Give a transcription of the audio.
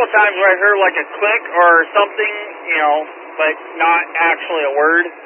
couple times where I heard like a click or something, but not actually a word.